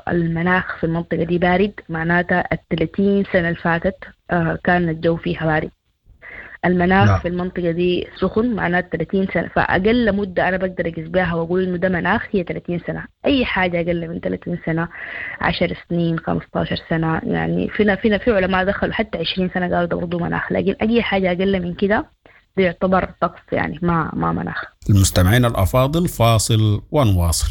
المناخ في المنطقة دي بارد، معناتها 30 سنة اللي فاتت كان الجو فيها بارد. المناخ في المنطقة دي سخن، معناتها 30 سنة. فأقل مدة أنا بقدر أقيس بها وأقول إنه ده مناخ هي 30 سنة. أي حاجة أقل من 30 سنة، 10 سنين، 15 سنة، يعني في علماء دخلوا حتى 20 سنة قالوا ده برضو مناخ. لكن أي حاجة أقل من كده ده يعتبر طقس، يعني ما مناخ. المستمعين الأفاضل، فاصل ونواصل.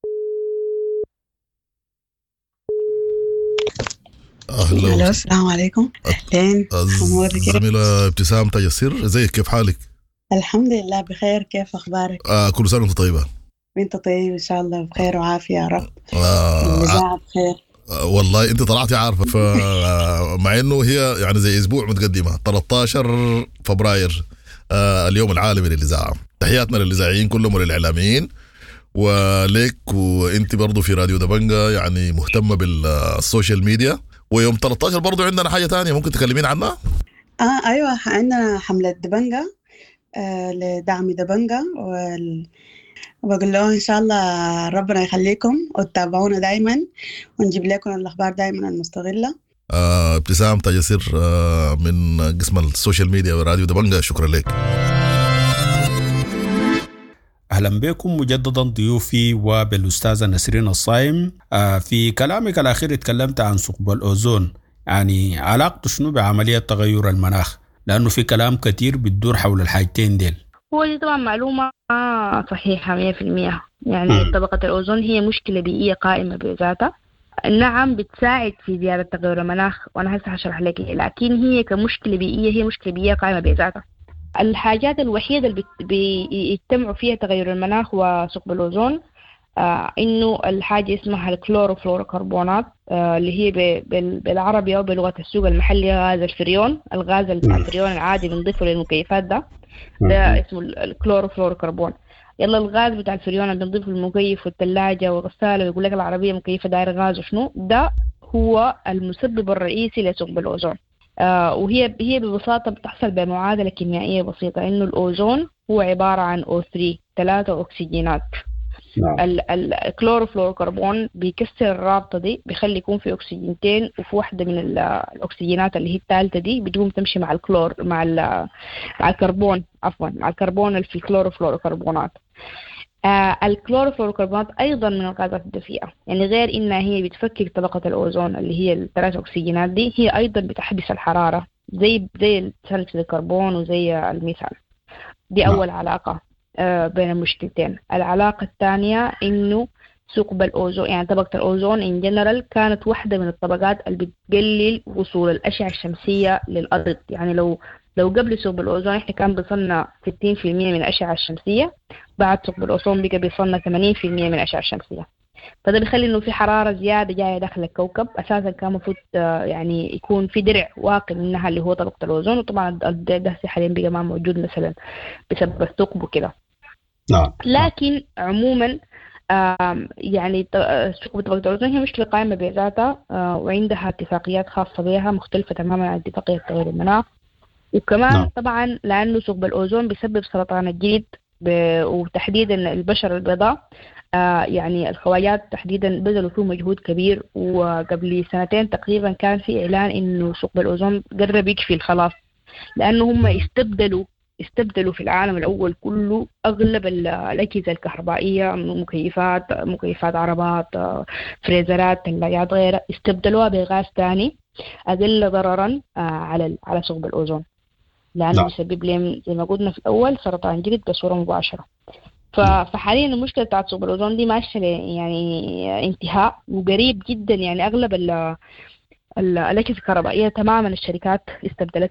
أهلا، السلام عليكم. أهلين زميلة ابتسام تيسير، ازيك؟ كيف حالك؟ الحمد لله بخير. كيف أخبارك؟ كل سنة وانت طيبة. وانت طيب إن شاء الله بخير وعافية يا رب. الإذاعة بخير. والله انت طلعتي عارفة، مع انه هي يعني زي اسبوع متقدمة 13 فبراير اليوم العالمي للإذاعة. تحياتنا للإذاعيين كلهم وللإعلاميين وليك، وانت برضو في راديو دبنجة يعني مهتمة بالسوشيال ميديا. ويوم 13 برضو عندنا حاجة تانية ممكن تكلمين عنها؟ أيوة، عندنا حملة دبنجة لدعم دبنجة، وبقول له إن شاء الله ربنا يخليكم وتتابعونا دايما ونجيب لكم الأخبار دايما المستغلة. ابتسام تيسير من قسم السوشيال ميديا وراديو دبنجة، شكرا لك. أهلا بكم مجددا ضيوفي وبالأستاذة نسرين الصايم. في كلامك الأخير اتكلمت عن ثقب الأوزون، يعني علاقته شنو بعملية تغير المناخ؟ لأنه في كلام كتير بتدور حول الحاجتين ديل. هو دي طبعا معلومة صحيحة 100%. يعني طبقة الأوزون هي مشكلة بيئية قائمة بذاتها. نعم بتساعد في زيادة تغير المناخ، وأنا هسه هشرح لك، لكن هي كمشكلة بيئية هي مشكلة بيئية قائمة بذاتها. الحاجات الوحيدة اللي بيجتمعوا فيها تغير المناخ وثقب الأوزون إنه الحاجة اسمها الكلوروفلوروكربونات، اللي هي بالعربي أو بلغة السوق المحلية غاز الفريون. الغاز الفريون العادي بنضيفه للمكيفات ده اسمه الكلوروفلوروكربون. يلا الغاز بتاع الفريون اللي بنضيفه للمكيف والثلاجة والغسالة، ويقول لك العربية مكيفة داير غاز وشنو ده، هو المسبب الرئيسي لثقب الأوزون. وهي ببساطة بتحصل بمعادلة كيميائية بسيطة، إنه الأوزون هو عبارة عن O3، 3 أكسجينات. الكلوروفلوروكربون بيكسر الرابطة دي، بيخلي يكون في أكسجينتين، وفي واحدة من الأكسجينات اللي هي الثالثة دي بتقوم تمشي مع الكلور مع الكربون، عفوا مع الكربون في الكلوروفلوروكربونات. الكلوروفلوروكربونات أيضا من الغازات الدفيئة، يعني غير إنها هي بتفكك طبقة الأوزون اللي هي الثلاث أكسجينات دي، هي أيضا بتحبس الحرارة زي ثاني أكسيد الكربون وزي الميثان. دي أول علاقة بين المشكلتين. العلاقة الثانية إنه ثقب الأوزون، يعني طبقة الأوزون إن جنرال كانت واحدة من الطبقات اللي بتقلل وصول الأشعة الشمسية للأرض. يعني لو قبل ثقب الأوزون إحنا كان بيصلنا 60% من الأشعة الشمسية، بعد ثقب الأوزون بقى بيصلنا 80% من الأشعة الشمسية. فده بيخلي إنه في حرارة زيادة جاية داخل الكوكب. أساسا كان مفروض يعني يكون في درع واقي منها اللي هو طبقة الأوزون، وطبعا الدرع ده حاليا بقى ما موجود مثلا بسبب الثقب وكده. لكن عموما يعني ثقب الأوزون هي مشكلة قائمة بذاتها، وعندها اتفاقيات خاصة بها مختلفة تماما عن اتفاقية تغير المناخ. وكمان طبعا لأنه ثقب الأوزون بيسبب سرطان الجلد، وتحديدا البشرة البيضاء. يعني الخواجات تحديدا بذلوا فيه مجهود كبير، وقبل سنتين تقريبا كان في إعلان إنه ثقب الأوزون قرب يكفي خلاص، لأنه هم استبدلوا في العالم الأول كله أغلب الأجهزة الكهربائية، مكيفات عربات، فريزرات، ثلاجات غيرها، استبدلوها بغاز تاني أقل ضررا على ثقب الأوزون، لأنه يسبب لهم زي ما قلنا في الأول سرطان جلد بصورة مباشرة. فحاليا المشكلة بتاعت ثقب الأوزون دي ماشية يعني انتهاء، وقريب جدا يعني أغلب الأجهزة الكهربائية تماما الشركات استبدلت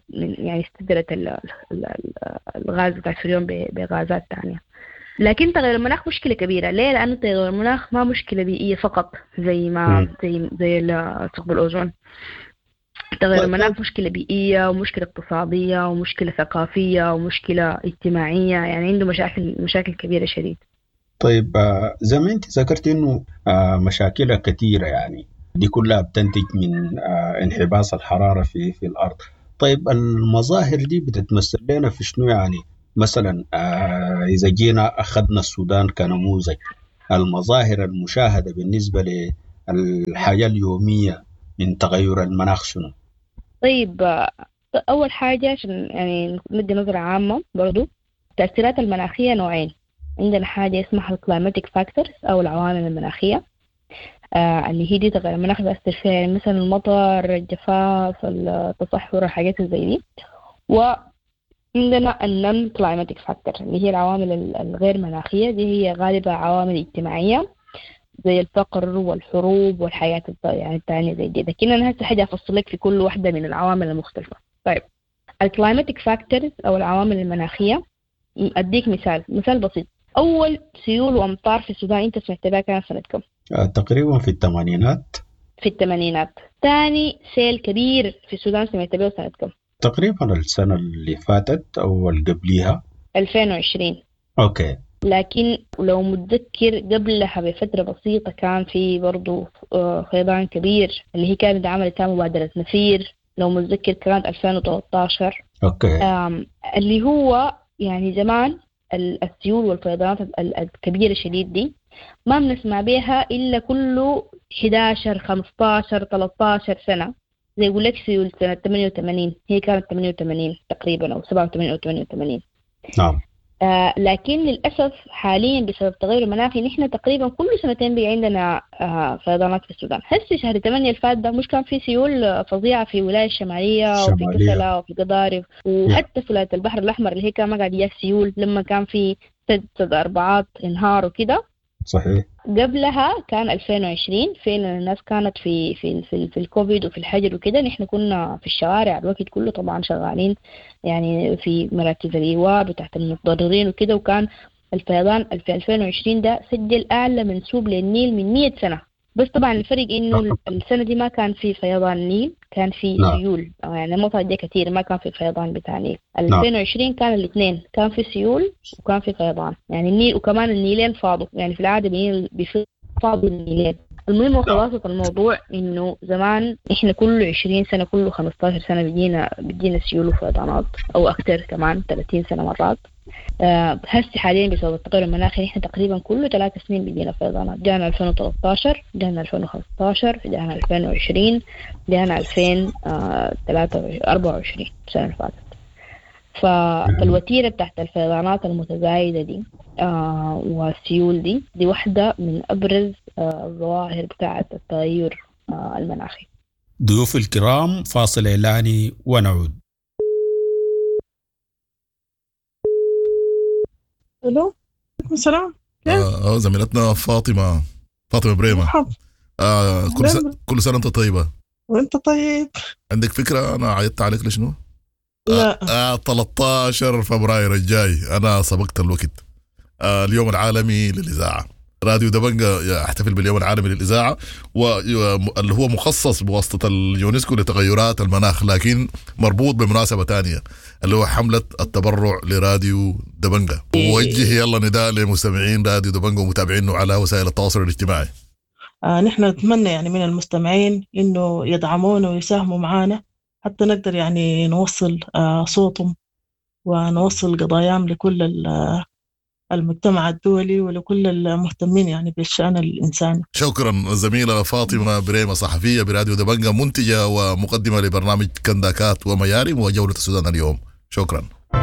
الغاز بتاع الفريون بغازات تانية. لكن تغير المناخ مشكلة كبيرة. ليه؟ لأنه تغير المناخ ما مشكلة بيئية فقط زي ثقب الأوزون. تغير المناخ مشكلة بيئية ومشكلة اقتصادية ومشكلة ثقافية ومشكلة اجتماعية، يعني عنده مشاكل كبيرة شديد. طيب زي ما انت ذكرت انه مشاكل كثيرة، يعني دي كلها بتنتج من انحباس الحرارة في الأرض. طيب المظاهر دي بتتمثل لنا في شنو؟ يعني مثلا إذا جينا أخذنا السودان كنموذج، المظاهر المشاهدة بالنسبة الحياة اليومية من تغير المناخ شنو؟ طيب، أول حاجة عشان يعني ندي نظرة عامة برضو، التأثيرات المناخية نوعين. عندنا حاجة اسمها الكلايماتيك فاكتورز أو العوامل المناخية، اللي هي دي تغير المناخ بيأثر فيها، يعني مثلا المطر، الجفاف، التصحر، الحاجات زي دي. وعندنا النون كلايماتيك فاكتور اللي هي العوامل الغير مناخية، دي هي غالبا عوامل اجتماعية زي الفقر والحروب والحياة يعني التانية زي دي. لكن أنا هسه حاجة أفصل لك في كل واحدة من العوامل المختلفة. طيب، الكلايماتيك فاكتورز أو العوامل المناخية، أديك مثال بسيط. أول سيول وأمطار في السودان أنت سمعت بها كانت سنة كم؟ تقريبا في الثمانينات. في الثمانينات. ثاني سيل كبير في السودان سمعت بها سنة كم؟ تقريبا السنة اللي فاتت أو اللي قبليها 2020. أوكي. لكن لو متذكر قبلها بفترة بسيطة كان في برضو فيضان كبير اللي هي كانت عملت مبادرة نفير، لو متذكر كانت 2013. أوكي. اللي هو يعني زمان السيول والفيضانات الكبيرة الشديد دي ما بنسمع بيها إلا كله 11 15 13 سنة. زي يقول لك سيول سنة 88، هي كانت 88 تقريبا أو 87 أو 88. نعم. لكن للأسف حاليا بسبب تغير المناخي نحن تقريبا كل سنتين بيجي عندنا فيضانات في السودان. هسه شهر 8 الفات ده مش كان في سيول فظيعة في ولاية الشمالية وفي كسلة وفي قضارف، وحتى في ولاية البحر الأحمر اللي هي كان ما قاعد يجي سيول لما كان في سد أربعات انهار وكده. صحيح. قبلها كان 2020 فعلا الناس كانت في الكوفيد وفي الحجر وكده، نحن كنا في الشوارع الوقت كله طبعا شغالين يعني في مراكز الإيواء بتاعت المتضررين وكده. وكان الفيضان في 2020 ده سجل أعلى منسوب للنيل من 100 سنة. بس طبعا الفرق إنه السنة دي ما كان في فيضان نيل، كان في سيول، يعني المطر دي كتير، ما كان في فيضان بتاع نيل. 2020 كان الاثنين، كان في سيول وكان في فيضان، يعني النيل وكمان النيلين فاضوا، يعني في العادة بيفاضوا النيلين. المهم خلاصة الموضوع إنه زمان إحنا كل 20 سنة كل 15 سنة بيجينا سيول وفيضانات، أو أكثر كمان 30 سنة مرات. هسه حاليا بسبب التغير المناخي احنا تقريبا كل 3 سنين بيجينا فيضانات. جانا 2013، جانا 2015، جانا 2020، جانا 2024 السنة اللي فاتت. فالوتيرة بتاعت الفيضانات المتزايدة دي والسيول دي واحدة من أبرز الظواهر بتاعت التغير المناخي. ضيوف الكرام، فاصل إعلاني ونعود. الو، عليكم السلام. زميلتنا فاطمة بريمة. كل سنة انت طيبة. وانت طيب. عندك فكرة انا عيدت عليك لشنو؟ لا. 13 فبراير الجاي انا سبقت الوقت. اليوم العالمي للإذاعة. راديو دبنجة يحتفل باليوم العالمي للإذاعة، واللي هو مخصص بواسطة اليونسكو لتغيرات المناخ، لكن مربوط بمناسبة تانية اللي هو حملة التبرع لراديو دبنجة. ووجه يلا نداء لمستمعين راديو دبنجة ومتابعينه على وسائل التواصل الاجتماعي. نحن نتمنى يعني من المستمعين إنه يدعمونا ويساهموا معنا حتى نقدر يعني نوصل صوتهم ونوصل قضاياهم لكل المجتمع الدولي ولكل المهتمين يعني بالشأن الإنساني. شكرا الزميلة فاطمة بريمة، صحفية براديو دبنجة، منتجة ومقدمة لبرنامج كنداكات وميارم وجولة السودان اليوم. شكرا.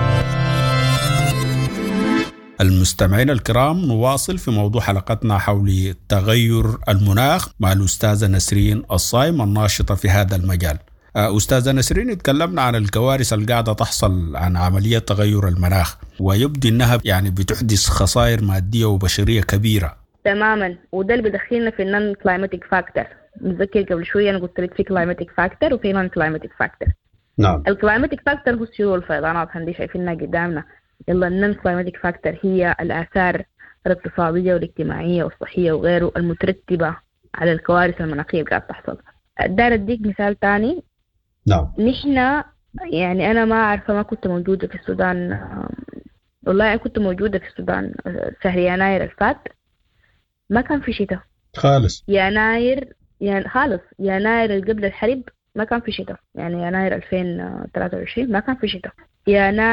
المستمعين الكرام، نواصل في موضوع حلقتنا حول تغير المناخ مع الأستاذة نسرين الصايم الناشطة في هذا المجال. أستاذة نسرين، تكلمنا عن الكوارث اللي قاعدة تحصل عن عملية تغير المناخ، ويبدو أنها يعني بتحدث خسائر مادية وبشرية كبيرة. تماما، وده اللي بدخلنا في النون كلايماتيك فاكتور. متذكر قبل شوية أنا قلت لك في كلايماتيك فاكتور وفي نون كلايماتيك فاكتور. نعم. الكلايماتيك فاكتور هو السيول والفيضانات هندي شايفينها قدامنا. يلا النون كلايماتيك فاكتور هي الآثار الاقتصادية والاجتماعية والصحية وغيره المترتبة على الكوارث المناخية اللي قاعدة تحصل. دار أديك مثال تاني. نعم. نحن يعني أنا ما عارفة، ما كنت موجودة في السودان. والله أنا كنت موجودة في السودان شهر يناير الفات، ما كان في شتاء خالص. يناير يعني خالص، يناير قبل الحرب ما كان في شتاء، يعني يناير 2023 ما كان في شتاء.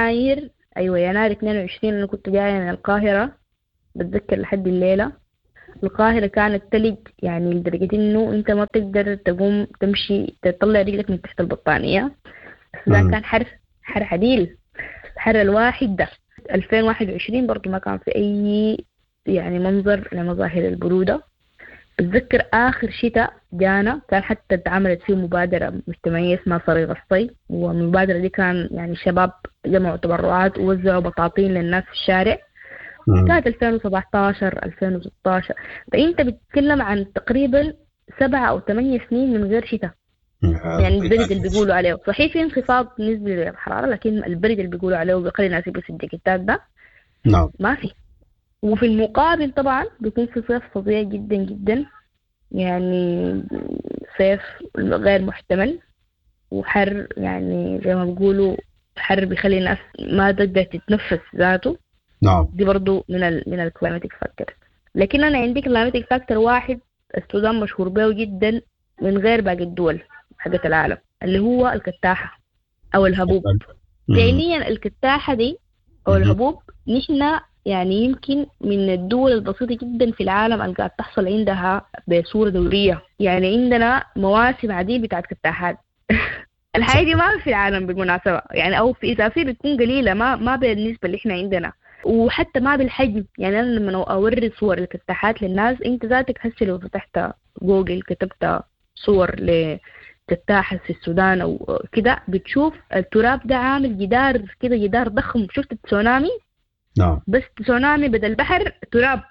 يناير 22 أنا كنت جاية من القاهرة، بتذكر لحد الليلة القاهرة كانت تلج يعني لدرجة إنه أنت ما بتقدر تقوم تمشي تطلع رجلك من تحت البطانية. السودان كان حر عديل. الحر الواحد ده 2021 برضو ما كان في أي يعني منظر لمظاهر البرودة. بتذكر آخر شتاء جانا كان حتى اتعملت فيه مبادرة مجتمعية اسمها صريغ الصيف، والمبادرة دي كان يعني شباب جمعوا تبرعات ووزعوا بطاطين للناس في الشارع. كانت 2017 2016. فأنت بتتكلم عن تقريبا 7 أو 8 سنين من غير شتاء. يعني البرد اللي بيقولوا عليه صحيح في انخفاض نسبي للحرارة، لكن البرد اللي بيقولوا عليه بيخلي الناس يلبسوا الجاكيتات ده ما في. وفي المقابل طبعا بيكون في صيف فظيع جدا جدا، يعني صيف غير محتمل وحر، يعني زي ما بيقولوا حر بيخلي الناس ما تقدر تتنفس ذاته. دي برضو من الكلايماتيك فاكتور. لكن أنا عندي كلايماتيك فاكتور واحد السودان مشهور به جدا من غير باقي الدول حقت العالم، اللي هو الكتاحة أو الهبوب. فعليا الكتاحة دي أو الهبوب نحن يعني يمكن من الدول البسيطة جدا في العالم اللي قاعد تحصل عندها بصورة دورية. يعني عندنا مواسم عديد بتاعت كتاحات. الحاجة دي ما في العالم بالمناسبة، يعني أو في إذا في بتكون قليلة ما بالنسبة اللي إحنا عندنا، وحتى ما بالحجم. يعني أنا لما أوري صور الكتاحات للناس، أنت ذاتك هسه لو فتحت جوجل كتبت صور لكتاحة في السودان أو كده بتشوف التراب ده عامل جدار كده، جدار ضخم. شفت التسونامي؟ بس تسونامي بدل بحر تراب.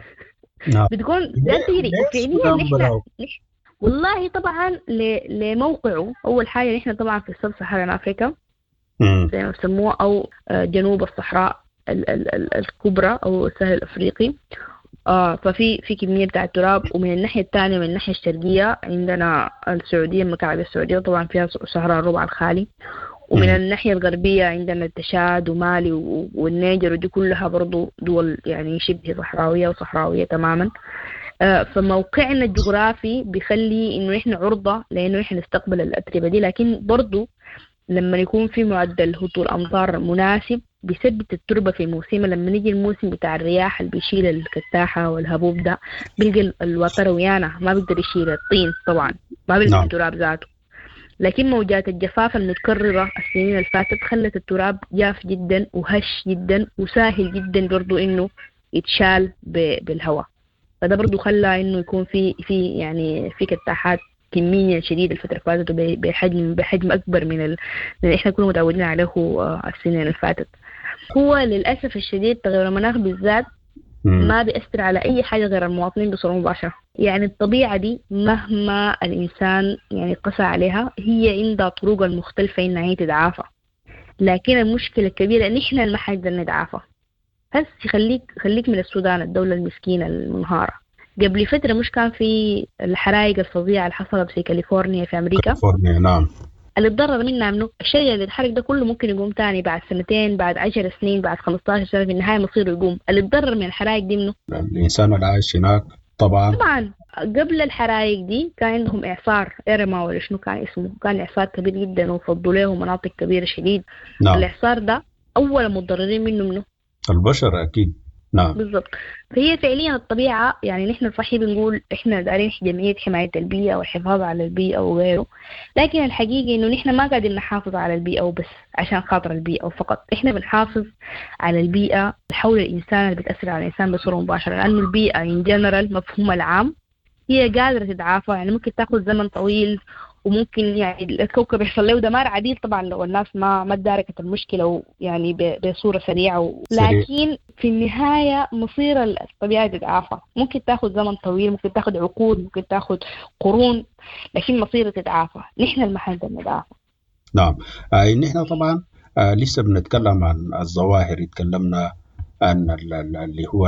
بتكون ده تجري. وفعليا نحن والله طبعا لموقعه أول حاجة نحن طبعا في السب صحراء أفريقيا زي ما بسموه، أو جنوب الصحراء الكبرى أو الساحل الأفريقي. ففي كمية بتاع التراب. ومن الناحية الثانية من الناحية الشرقية عندنا السعودية، المملكة العربية السعودية طبعا فيها صحراء الربع الخالي. ومن الناحية الغربية عندنا التشاد ومالي والنيجر، ودي كلها برضو دول يعني شبه صحراوية وصحراوية تماما. فموقعنا الجغرافي بيخلي إنه إحنا عرضة لأنه إحنا نستقبل الأتربة دي. لكن برضو لما يكون في معدل هطول أمطار مناسب بيثبت التربة في موسمها. لما نيجي الموسم بتاع الرياح اللي بيشيل الكتاحة والهبوب ده، بيلقى الوتر ويانا ما بيقدر يشيل الطين طبعا، ما بيلقى التراب ذاته. لكن موجات الجفاف المتكررة السنين اللي فاتت خلت التراب جاف جدا وهش جدا وسهل جدا برضو إنه يتشال بالهواء. فده برضو خلى إنه يكون في يعني في كتاحات كمية شديدة الفترة اللي فاتت بحجم أكبر من اللي إحنا كنا متعودين عليه السنين اللي فاتت. هو للأسف الشديد تغير المناخ بالذات ما بيأثر على أي حاجة غير المواطنين بصورة مباشرة. يعني الطبيعة دي مهما الإنسان يعني قسى عليها هي عندها طرق المختلفة إنها هي تدعافى. لكن المشكلة الكبيرة إن إحنا ما حنقدر نتعافى. بس خليك من السودان الدولة المسكينة المنهارة. قبل فترة مش كان في الحرائق الفظيعة اللي حصلت في كاليفورنيا في أمريكا؟ كاليفورنيا نعم. اللي اتضرر منها منه الشجر اللي اتحرق ده كله ممكن يقوم تاني بعد 2 سنين، بعد 10 سنين، بعد 15 سنة، في النهاية مصيره يقوم. اللي اتضرر من الحرائق دي منه الإنسان اللي عايش هناك. طبعا قبل الحرائق دي كان عندهم إعصار إيرما ولا شنو كان اسمه، كان إعصار كبير جدا وفضوا له مناطق كبيرة شديد. الإعصار ده أول متضررين منه البشر أكيد. نعم بالضبط. فهي فعليا الطبيعة يعني نحن صحيح بنقول إحنا دارين جمعية حماية البيئة والحفاظ على البيئة وغيره، لكن الحقيقة إنه نحن ما قاعدين نحافظ على البيئة وبس عشان خاطر البيئة وفقط. إحنا بنحافظ على البيئة حول الإنسان اللي بتأثر على الإنسان بصورة مباشرة، لأنه البيئة in general مفهوم العام هي قادرة تتعافى. يعني ممكن تأخذ زمن طويل وممكن يعني الكوكب يحصل له دمار عديد طبعا لو الناس ما تداركت المشكلة يعني بصورة سريعة لكن في النهاية مصير الطبيعة تتعافى. ممكن تاخذ زمن طويل، ممكن تاخذ عقود، ممكن تاخذ قرون، لكن مصير تتعافى. نحن المحل نتعافى. نعم. نحن طبعا لسه بنتكلم عن الظواهر. اتكلمنا عن اللي هو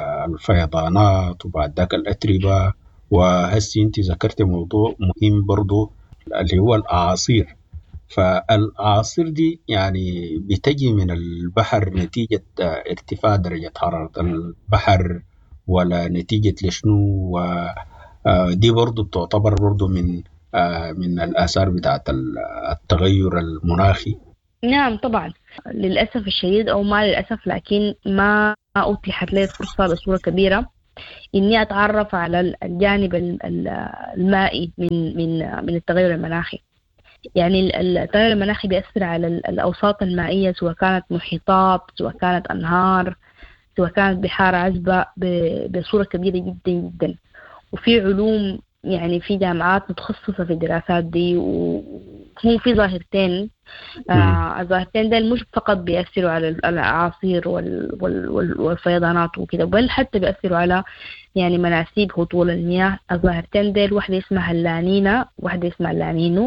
الفيضانات وبعد ذاك الأتربة، وهسي انت ذكرت موضوع مهم برضو اللي هو الأعاصير. فالأعاصير دي يعني بتجي من البحر نتيجة ارتفاع درجة حرارة البحر ولا نتيجة لشنو؟ ودي برضو بتعتبر برضو من الآثار بتاعت التغير المناخي. نعم طبعا للأسف الشديد أو ما للأسف، لكن ما أتيحت لي فرصة بصورة كبيرة إني أتعرف على الجانب المائي من التغير المناخي. يعني التغير المناخي بيأثر على الأوساط المائية، سواء كانت محيطات، سواء كانت أنهار، سواء كانت بحار عذبة، بصورة كبيرة جدا جدا. وفي علوم يعني في جامعات متخصصة في الدراسات دي، وهو في ظاهرتين. الظاهرتين ده مش فقط بيأثروا على الأعاصير والفيضانات وكده، بل حتى بيأثروا على يعني مناسيب هطول المياه. الظاهرتين ديل واحدة اسمها اللانينا وواحدة اسمها اللانينو.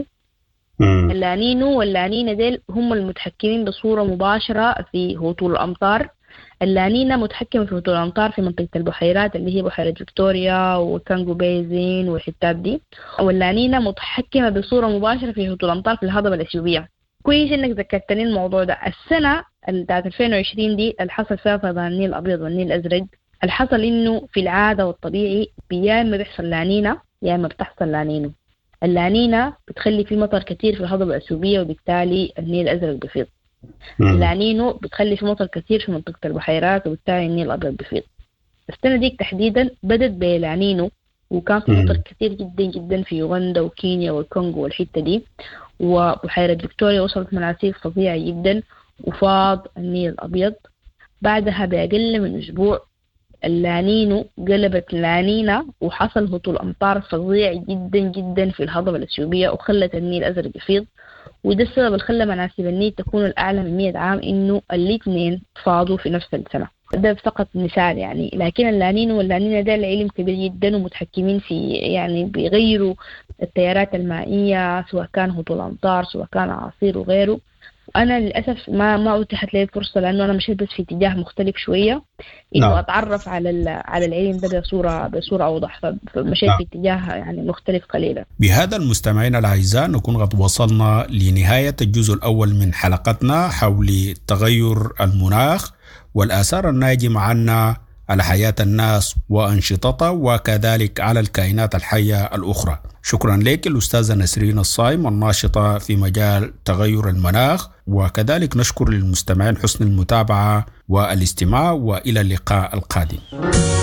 اللانينو واللانينا ديل هم المتحكمين بصورة مباشرة في هطول الأمطار. اللانينا متحكمة في هطول الأمطار في منطقة البحيرات اللي هي بحيرة فيكتوريا وكانغو بيزين والحتات دي، واللانينا متحكمة بصورة مباشرة في هطول الأمطار في الهضبة الأثيوبية. كويس إنك ذكرتني الموضوع ده. السنة بتاعت 2020 دي اللي حصل فيها فيضان النيل الأبيض والنيل الأزرق، اللي حصل إنه في العادة والطبيعي يا إما بيحصل لانينا يا إما بتحصل لانينو. اللانينا بتخلي في مطر كتير في الهضبة الأثيوبية وبالتالي النيل الأزرق بيفيض. اللانينو بتخلي في مطر كتير في منطقة البحيرات وبالتالي النيل الأبيض بيفيض. السنة دي تحديدا بدت بلانينو، وكان في مطر كتير جدا جدا في يوغندا وكينيا والكونغو والحتة دي، وبحيرة فيكتوريا وصلت مناسيب فظيعة جدا وفاض النيل الأبيض. بعدها بأقل من أسبوع اللانينو قلبت لانينا وحصل هطول أمطار فظيع جدا جدا في الهضبة الأثيوبية وخلت النيل الأزرق يفيض. وده السبب اللي خلى مناسيب النيل تكون الأعلى من 100 عام، إنه الاثنين فاضوا في نفس السنة. ده فقط مثال يعني. لكن اللانينو واللانينا ده العلم كبير جدا ومتحكمين في يعني بيغيروا التيارات المائية، سواء كان هطول أمطار سواء كان أعاصير وغيره. أنا للأسف ما أتيحت لي الفرصة، لأنه أنا مشيت بس في اتجاه مختلف شوية، إنه أتعرف على العلم ده بصورة أوضح، فمشيت في اتجاه يعني مختلف قليلا. بهذا المستمعين الأعزاء نكون قد وصلنا لنهاية الجزء الأول من حلقتنا حول تغير المناخ والآثار الناجمة عنه على حياة الناس وأنشطتها وكذلك على الكائنات الحية الأخرى. شكرا لك الأستاذة نسرين الصايم الناشطة في مجال تغير المناخ، وكذلك نشكر للمستمعين حسن المتابعة والاستماع، وإلى اللقاء القادم.